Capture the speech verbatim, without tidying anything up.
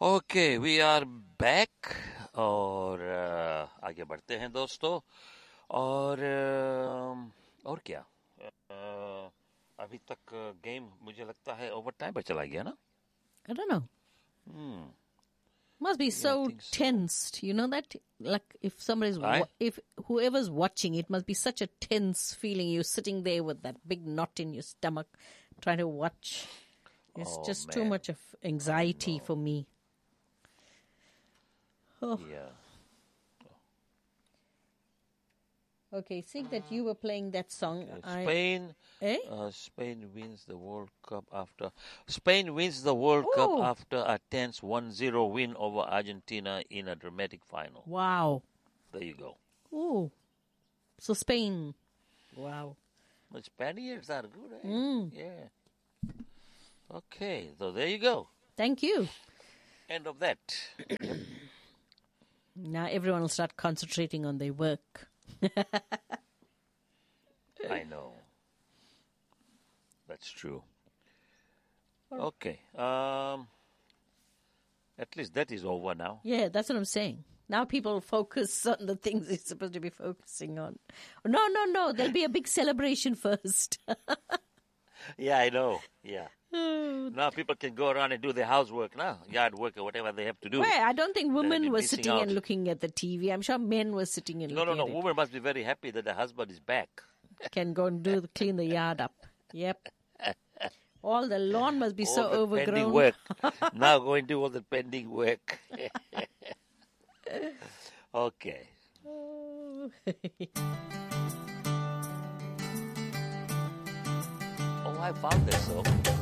Okay we are back और uh, आगे बढ़ते हैं दोस्तों और uh, और क्या uh, अभी तक गेम मुझे लगता है ओवर टाइम पर चला गया ना I don't know. hmm. Must be Yeah, so I think so. tensed. You know that? Like if somebody's, Aye. wa- if whoever's watching, it must be such a tense feeling. You're sitting there with that big knot in your stomach, trying to watch. It's Oh, just too man. much of anxiety for me. Oh. Yeah. Okay, seeing that you were playing that song, Okay. I, Spain eh? uh, Spain wins the World Cup after Spain wins the World Cup Oh. after a tense one zero win over Argentina in a dramatic final. Wow. There you go. Oh, so Spain. Wow. The Spaniards are good, eh? Mm. Yeah. Okay, so there you go. Thank you. End of that. Now everyone will start concentrating on their work. I know. That's true. Okay. Um. At least that is over now. Yeah, that's what I'm saying. Now people focus on the things they're supposed to be focusing on. No, no, no. There'll be a big celebration first. Yeah, I know. Yeah. Now people can go around and do their housework now, yard work or whatever they have to do. Well, I don't think They'll women be were missing sitting out. and looking at the T V. I'm sure men were sitting and No, no, looking no. at Women must be very happy that the husband is back. it. Can go and do the, clean the yard up. Yep. All the lawn must be All so the overgrown. pending work. Now go and do all the pending work. Okay. Oh. Oh, I found this song.